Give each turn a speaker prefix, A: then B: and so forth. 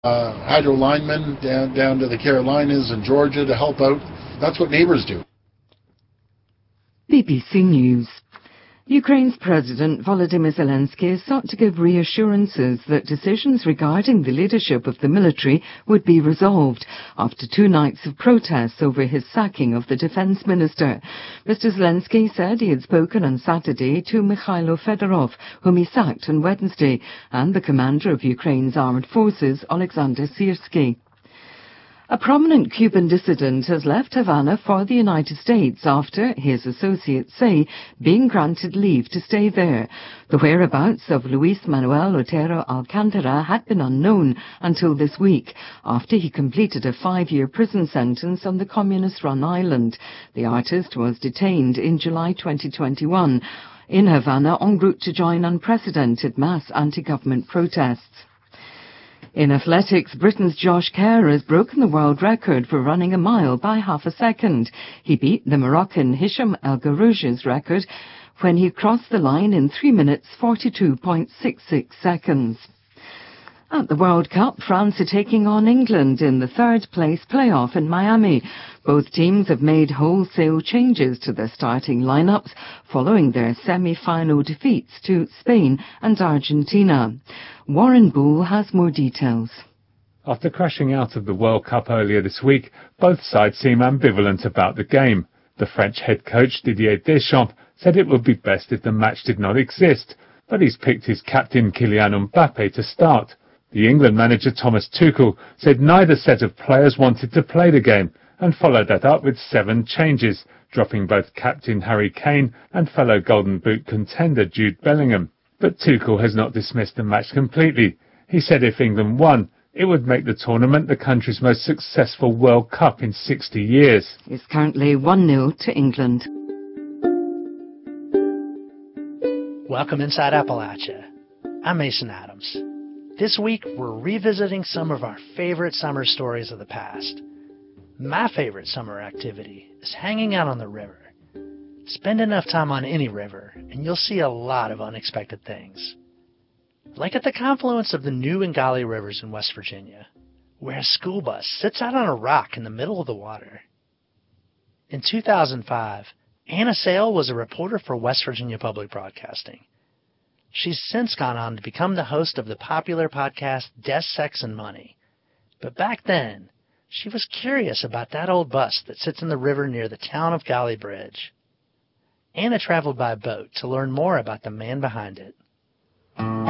A: hydro linemen down to the Carolinas and Georgia to help out. That's what neighbors do.
B: BBC News. Ukraine's President Volodymyr Zelensky has sought to give reassurances that decisions regarding the leadership of the military would be resolved after 2 nights of protests over his sacking of the defense minister. Mr. Zelensky said he had spoken on Saturday to Mikhailo Fedorov, whom he sacked on Wednesday, and the commander of Ukraine's armed forces, Alexander Syrskyi. A prominent Cuban dissident has left Havana for the United States after, his associates say, being granted leave to stay there. The whereabouts of Luis Manuel Otero Alcantara had been unknown until this week, after he completed a 5-year prison sentence on the communist-run island. The artist was detained in July 2021 in Havana en route to join unprecedented mass anti-government protests. In athletics, Britain's Josh Kerr has broken the world record for running a mile by half a second. He beat the Moroccan Hicham El Guerrouji's record when he crossed the line in 3 minutes 42.66 seconds. At the World Cup, France are taking on England in the third-place playoff in Miami. Both teams have made wholesale changes to their starting lineups following their semi-final defeats to Spain and Argentina. Warren Bull has more details.
C: After crashing out of the World Cup earlier this week, both sides seem ambivalent about the game. The French head coach Didier Deschamps said it would be best if the match did not exist, but he's picked his captain Kylian Mbappe to start. The England manager Thomas Tuchel said neither set of players wanted to play the game and followed that up with 7 changes, dropping both captain Harry Kane and fellow Golden Boot contender Jude Bellingham. But Tuchel has not dismissed the match completely. He said if England won, it would make the tournament the country's most successful World Cup in 60 years.
B: It's currently 1-0 to England.
D: Welcome inside Appalachia. I'm Mason Adams. This week, we're revisiting some of our favorite summer stories of the past. My favorite summer activity is hanging out on the river. Spend enough time on any river, and you'll see a lot of unexpected things. Like at the confluence of the New and Gauley rivers in West Virginia, where a school bus sits out on a rock in the middle of the water. In 2005, Anna Sale was a reporter for West Virginia Public Broadcasting. She's since gone on to become the host of the popular podcast Death, Sex, and Money. But back then, she was curious about that old bus that sits in the river near the town of Gauley Bridge. Anna traveled by boat to learn more about the man behind it.